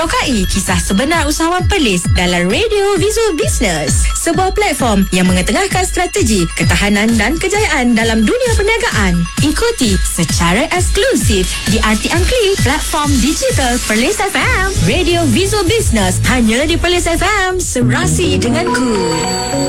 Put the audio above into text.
merokai kisah sebenar usahawan Perlis dalam Radio Visual Business, sebuah platform yang mengetengahkan strategi, ketahanan dan kejayaan dalam dunia perniagaan. Ikuti secara eksklusif di RT Angkli, platform digital Perlis FM. Radio Visual Business hanya di Perlis FM, serasi denganku.